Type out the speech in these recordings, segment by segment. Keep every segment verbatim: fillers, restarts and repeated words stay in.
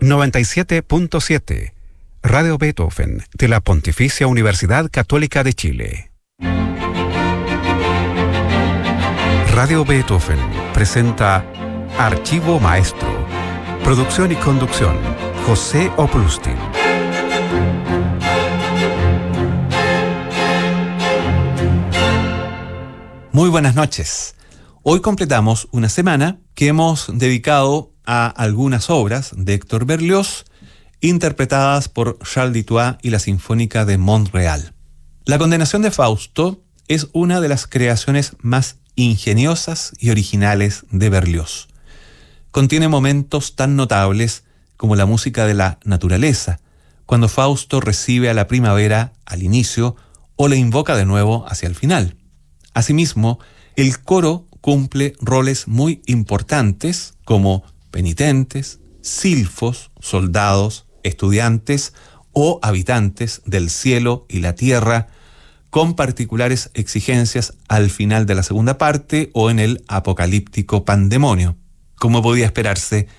noventa y siete punto siete, Radio Beethoven, de la Pontificia Universidad Católica de Chile. Radio Beethoven presenta Archivo Maestro. Producción y conducción, José Oplustin. Muy buenas noches. Hoy completamos una semana que hemos dedicado a algunas obras de Héctor Berlioz interpretadas por Charles Dutoit y la Sinfónica de Montreal. La Condenación de Fausto es una de las creaciones más ingeniosas y originales de Berlioz. Contiene momentos tan notables como la música de la naturaleza, cuando Fausto recibe a la primavera al inicio o le invoca de nuevo hacia el final. Asimismo, el coro cumple roles muy importantes como penitentes, silfos, soldados, estudiantes o habitantes del cielo y la tierra, con particulares exigencias al final de la segunda parte o en el apocalíptico pandemonio. Como podía esperarse,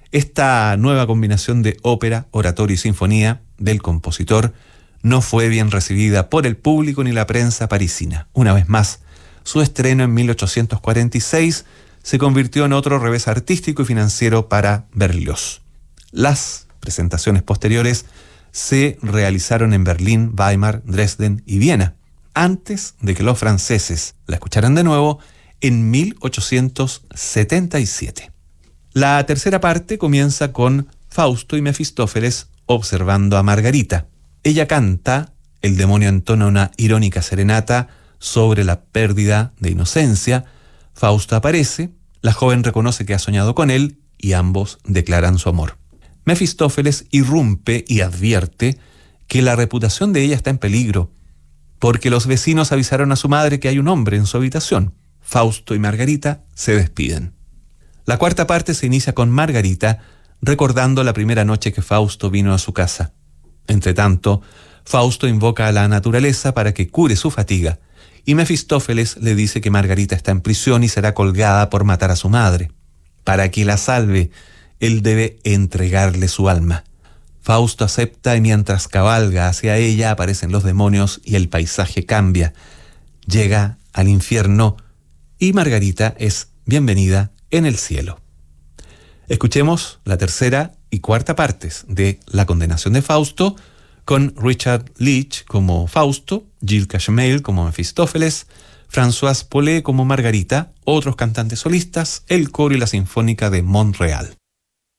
esta nueva combinación de ópera, oratorio y sinfonía del compositor no fue bien recibida por el público ni la prensa parisina. Una vez más, su estreno en mil ochocientos cuarenta y seis se convirtió en otro revés artístico y financiero para Berlioz. Las presentaciones posteriores se realizaron en Berlín, Weimar, Dresden y Viena, antes de que los franceses la escucharan de nuevo en mil ochocientos setenta y siete. La tercera parte comienza con Fausto y Mefistófeles observando a Margarita. Ella canta, el demonio entona una irónica serenata sobre la pérdida de inocencia. Fausto aparece, la joven reconoce que ha soñado con él y ambos declaran su amor. Mefistófeles irrumpe y advierte que la reputación de ella está en peligro, porque los vecinos avisaron a su madre que hay un hombre en su habitación. Fausto y Margarita se despiden. La cuarta parte se inicia con Margarita recordando la primera noche que Fausto vino a su casa. Entretanto, Fausto invoca a la naturaleza para que cure su fatiga, y Mefistófeles le dice que Margarita está en prisión y será colgada por matar a su madre. Para que la salve, él debe entregarle su alma. Fausto acepta y mientras cabalga hacia ella aparecen los demonios y el paisaje cambia. Llega al infierno y Margarita es bienvenida en el cielo. Escuchemos la tercera y cuarta partes de La Condenación de Fausto, con Richard Leach como Fausto, Gilles Cachemel como Mefistófeles, Françoise Paulet como Margarita, otros cantantes solistas, el coro y la Sinfónica de Montreal.